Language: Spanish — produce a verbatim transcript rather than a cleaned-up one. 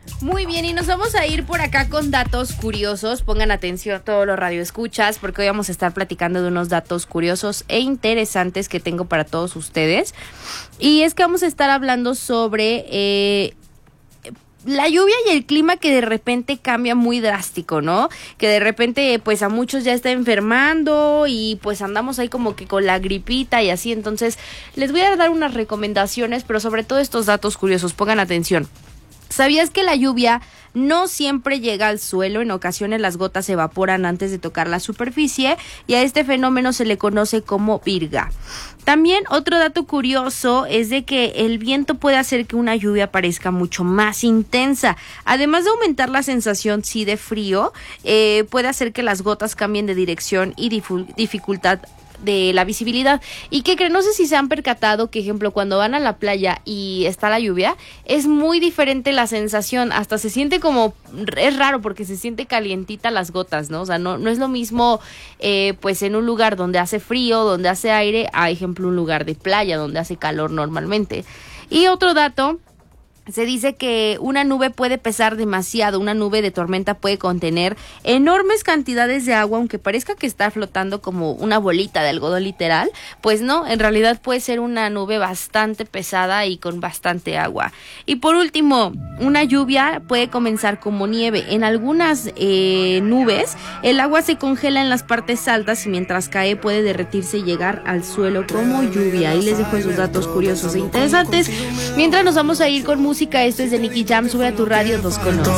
Muy bien, y nos vamos a ir por acá con datos curiosos. Pongan atención todos los radioescuchas, porque hoy vamos a estar platicando de unos datos curiosos e interesantes que tengo para todos ustedes. Y es que vamos a estar hablando sobre eh, la lluvia y el clima, que de repente cambia muy drástico, ¿no? Que de repente pues a muchos ya está enfermando y pues andamos ahí como que con la gripita y así. Entonces les voy a dar unas recomendaciones, pero sobre todo estos datos curiosos. Pongan atención. ¿Sabías que la lluvia no siempre llega al suelo? En ocasiones las gotas se evaporan antes de tocar la superficie y a este fenómeno se le conoce como virga. También otro dato curioso es de que el viento puede hacer que una lluvia parezca mucho más intensa. Además de aumentar la sensación sí de frío, eh, puede hacer que las gotas cambien de dirección y difu- dificultad de la visibilidad. ¿Y qué creen? No sé si se han percatado que, ejemplo, cuando van a la playa y está la lluvia, es muy diferente la sensación, hasta se siente como, es raro porque se siente calientita las gotas, ¿no? O sea, no, no es lo mismo eh, pues en un lugar donde hace frío, donde hace aire, a ejemplo un lugar de playa donde hace calor normalmente. Y otro dato, se dice que una nube puede pesar demasiado. Una nube de tormenta puede contener enormes cantidades de agua, aunque parezca que está flotando como una bolita de algodón literal, pues no, en realidad puede ser una nube bastante pesada y con bastante agua. Y por último, una lluvia puede comenzar como nieve. En algunas eh, nubes, el agua se congela en las partes altas y mientras cae puede derretirse y llegar al suelo como lluvia. Ahí les dejo esos datos curiosos e interesantes. Mientras nos vamos a ir con música. Esto es de Nicky Jam. Sube a tu radio dos con once.